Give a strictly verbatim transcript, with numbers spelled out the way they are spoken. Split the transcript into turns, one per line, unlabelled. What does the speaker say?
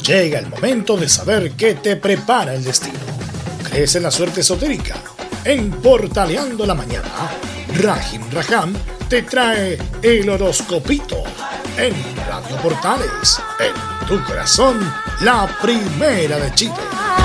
Llega el momento de saber qué te prepara el destino. ¿Crees en la suerte esotérica? En Portaleando la Mañana, Rahim Raham te trae el horoscopito. En Radio Portales, en tu corazón, la primera de Chile.